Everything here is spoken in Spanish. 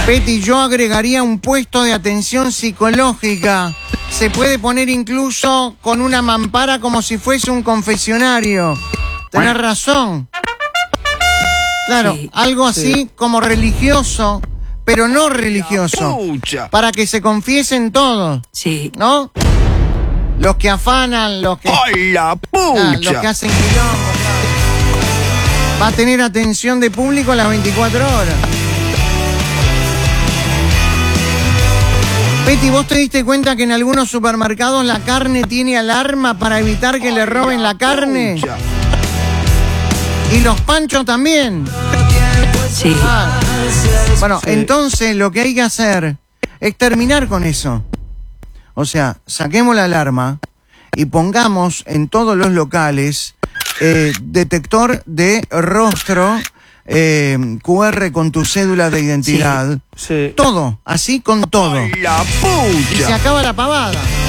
Peti, yo agregaría un puesto de atención psicológica. Se puede poner incluso con una mampara como si fuese un confesionario. Tenés razón. Claro, Sí, algo así como religioso, pero no religioso. Para que se confiesen todos, Sí. ¿no? Los que afanan, los que... ¡Ay, la pucha! los que hacen quilombo. Va a tener atención de público a las 24 horas. Peti, ¿vos te diste cuenta que en algunos supermercados la carne tiene alarma para evitar que le roben la carne? Pucha. Y los panchos también. Sí. Ah. Bueno, entonces lo que hay que hacer es terminar con eso. O sea, saquemos la alarma y pongamos en todos los locales detector de rostro, QR con tu cédula de identidad. Sí. Todo, así con todo. ¡Ay, la Y se pucha! acaba la pavada.